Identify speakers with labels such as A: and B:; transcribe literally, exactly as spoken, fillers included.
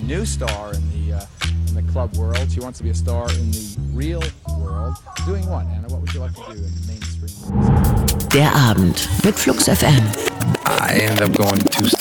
A: new star in the uh, in the club world. She wants to be a star in the real world. Doing what, Anna? What would you like to do in mainstream music?
B: Der Abend mit Flux F M.
C: I ended up going to